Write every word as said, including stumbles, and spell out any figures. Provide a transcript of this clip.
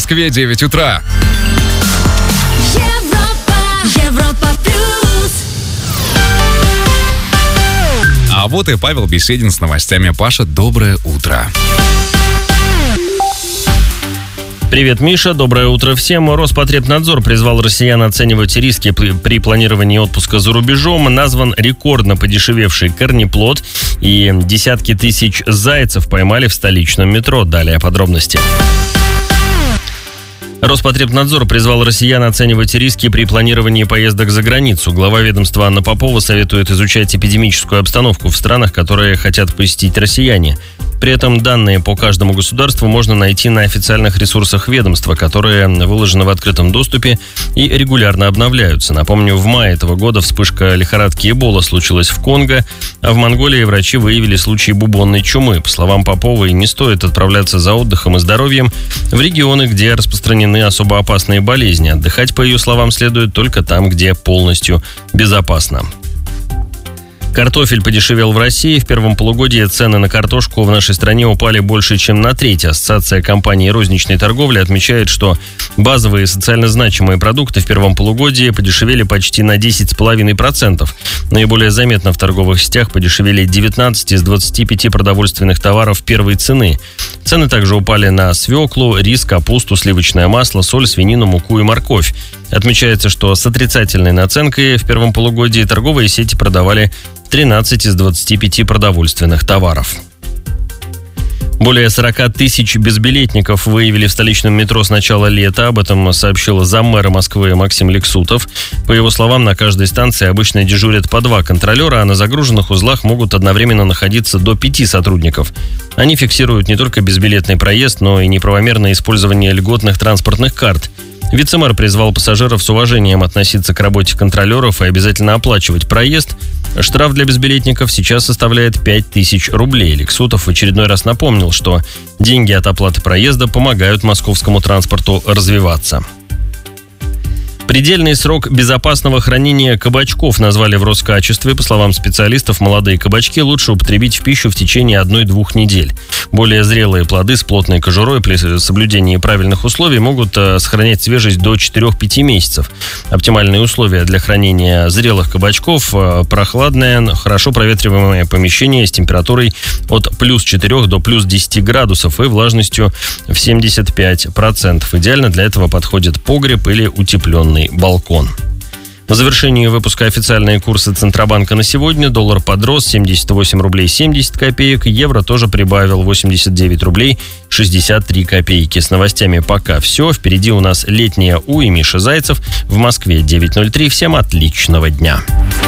Москве девять утра. А вот и Павел Беседин с новостями. Паша, доброе утро. Привет, Миша. Доброе утро всем. Роспотребнадзор призвал россиян оценивать риски при планировании отпуска за рубежом. Назван рекордно подешевевший корнеплод, и десятки тысяч зайцев поймали в столичном метро. Далее подробности. Роспотребнадзор призвал россиян оценивать риски при планировании поездок за границу. Глава ведомства Анна Попова советует изучать эпидемическую обстановку в странах, которые хотят посетить россияне. При этом данные по каждому государству можно найти на официальных ресурсах ведомства, которые выложены в открытом доступе и регулярно обновляются. Напомню, в мае этого года вспышка лихорадки Эбола случилась в Конго, а в Монголии врачи выявили случаи бубонной чумы. По словам Поповой, не стоит отправляться за отдыхом и здоровьем в регионы, где распространены особо опасные болезни. Отдыхать, по ее словам, следует только там, где полностью безопасно. Картофель подешевел в России. В первом полугодии цены на картошку в нашей стране упали больше, чем на треть. Ассоциация компаний розничной торговли отмечает, что базовые социально значимые продукты в первом полугодии подешевели почти на десять целых пять десятых процента. Наиболее заметно в торговых сетях подешевели девятнадцать из двадцати пяти продовольственных товаров первой цены. Цены также упали на свеклу, рис, капусту, сливочное масло, соль, свинину, муку и морковь. Отмечается, что с отрицательной наценкой в первом полугодии торговые сети продавали тринадцать из двадцати пяти продовольственных товаров. Более сорок тысяч безбилетников выявили в столичном метро с начала лета. Об этом сообщил заммэра Москвы Максим Лексутов. По его словам, на каждой станции обычно дежурят по два контролера, а на загруженных узлах могут одновременно находиться до пяти сотрудников. Они фиксируют не только безбилетный проезд, но и неправомерное использование льготных транспортных карт. Вице-мэр призвал пассажиров с уважением относиться к работе контролеров и обязательно оплачивать проезд. Штраф для безбилетников сейчас составляет пять тысяч рублей. Лексутов в очередной раз напомнил, что деньги от оплаты проезда помогают московскому транспорту развиваться. Предельный срок безопасного хранения кабачков назвали в Роскачестве. По словам специалистов, молодые кабачки лучше употребить в пищу в течение одной-двух недель. Более зрелые плоды с плотной кожурой при соблюдении правильных условий могут сохранять свежесть до четырёх-пяти месяцев. Оптимальные условия для хранения зрелых кабачков – прохладное, хорошо проветриваемое помещение с температурой от плюс четырёх до плюс десяти градусов и влажностью в семьдесят пять процентов. Идеально для этого подходит погреб или утепленный балкон. В завершении выпуска официальные курсы Центробанка на сегодня. Доллар подрос семьдесят восемь рублей семьдесят копеек. Евро тоже прибавил восемьдесят девять рублей шестьдесят три копейки. С новостями пока все. Впереди у нас летняя У и Миша Зайцев. В Москве девять ноль три. Всем отличного дня.